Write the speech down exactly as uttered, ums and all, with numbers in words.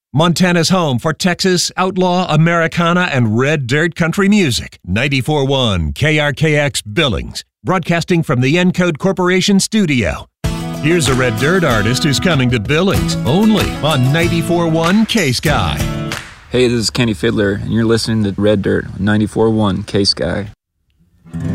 Montana's home for Texas, outlaw, Americana, and red dirt country music. ninety-four point one K R K X Billings, broadcasting from the Encode Corporation studio. Here's a red dirt artist who's coming to Billings, only on ninety-four point one K-Sky. Hey, this is Kenny Fiddler, and you're listening to Red Dirt on ninety-four point one K-Sky.